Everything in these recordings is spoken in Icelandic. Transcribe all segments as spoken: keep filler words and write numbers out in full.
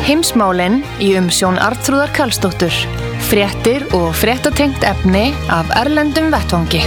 Heimsmálin í umsjón Arnþrúðar Karlsdóttur. Fréttir og fréttatengt efni af erlendum vettvangi.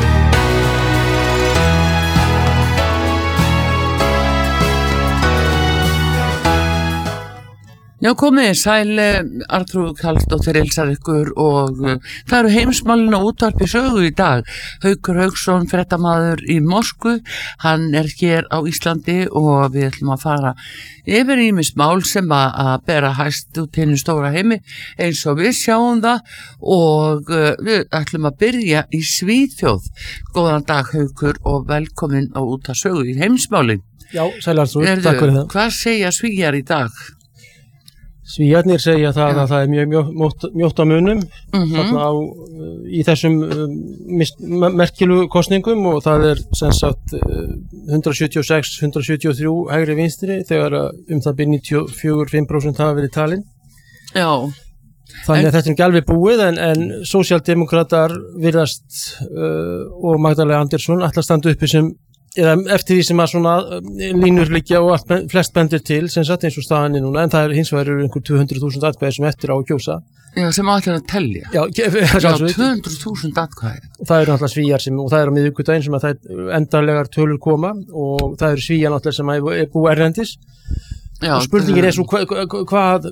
Já, komið sæl, Arnþrúður Karlsdóttir heilsar ykkur og uh, það eru heimsmálin á útvarpi sögu í dag. Haukur Hauksson, fréttamaður í Moskvu, hann er hér á Íslandi og við ætlum að fara yfir ýmis mál sem að, að bera hæst út hinn stóra heimi eins og við sjáum það og uh, við ætlum að byrja í Svíþjóð. Góðan dag Haukur og velkomin á útvarpi sögu í heimsmálin. Já, sæl Arnþrúður, takk fyrir það. Hvað segja Svíjar í dag? Svíjarnir segja það að það er mjög mjó, mjótt, mjótt á munum mm-hmm. þarna á, í þessum um, merkilu kosningum og það er sem sagt hundrað sjötíu og sex til hundrað sjötíu og þrjú hægri vinstri þegar um það byrja níutíu og fjögur komma fimm prósent hafa verið talin. Já. Þannig að þetta er ekki alveg búið en, en sósíaldemókratar virðast uh, og Magdalena Andersson ætla að standa uppi sem eða eftir því sem að svona línur liggja og allt, flest bendir til sem sagt eins og staðan er núna en það er hins vegar eru einhver tvö hundruð þúsund atkvæði sem eftir á að kjósa. Já, sem allir að telja. Já, Já tvö hundruð þúsund atkvæði. Það eru náttúrulega Svíjar sem, og það er á miðvikudaginn sem að það endanlegar tölur koma og það eru Svíjar náttúrulega sem er búið erlendis. Já, og spurningin er svo hva, hva, hvað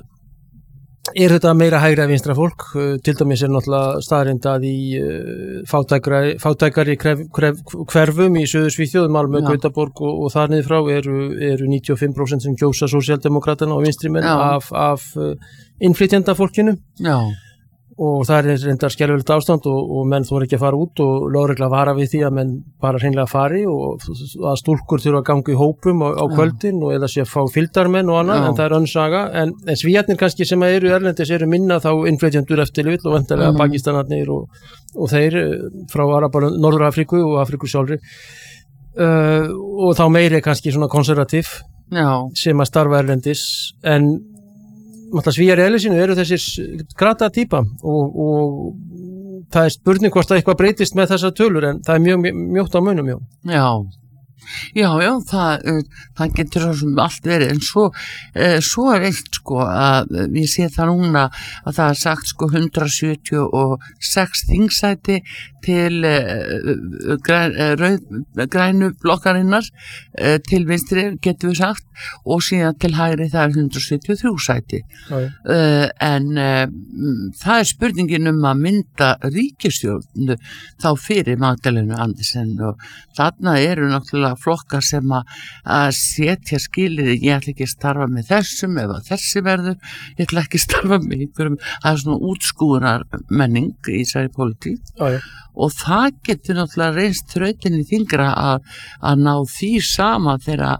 er þetta meira hægra vinstra fólk, til dæmis er náttúrulega staðreyndað í fátækari, fátækari kref, kref, hverfum í Suður Svíþjóð, Malmö, Gautaborg og, og þar niður frá eru, eru níutíu og fimm prósent sem kjósa sósíaldemókratana og vinstrimenn af, af innflytjenda fólkinu. Já. Og það er reyndar skelfilegt ástand og, og menn þora ekki að fara út og lögregla vara við því að menn bara hreinlega fari og að stúlkur þurfa að ganga í hópum á, á kvöldin og eða sé að fá fylgdarmenn og annað, Já. En það er önnur saga en, en Svíarnir kannski sem eru erlendis eru minna þá innflytjendur eftir vill og vendarlega mm. Pakistanarnir og, og þeir frá Arabalönd, Norður-Afríku og Afríku sjálfri uh, og þá meiri kannski svona konservatív sem að starfa erlendis en Svíjar í eðlisínu eru þessir grata típa og, og það er spurning hvort að eitthvað breytist með þessar tölur en það er mjög mjótt á munum. Já, já, já, já það, það getur svo sem allt verið en svo, eh, svo er eitt sko að við séum það núna að það er sagt sko hundrað sjötíu og sex þingsæti til uh, græn, uh, rauð, grænu blokkarinnar uh, til vinstri getum við sagt og síðan til hægri það er hundrað sjötíu og þrjú sæti uh, en uh, það er spurningin um að mynda ríkisstjórn þá fyrir Magdalenu Andersen og þarna eru náttúrulega flokkar sem að, að setja skilið ég ætla ekki að starfa með þessum ef að þessi verður, ég ætla ekki að starfa með einhverjum, það er svona útskúrar menning í þessari pólitík Já, já og það getur náttúrulega reynst þrautinni þyngra að, að ná því sama þegar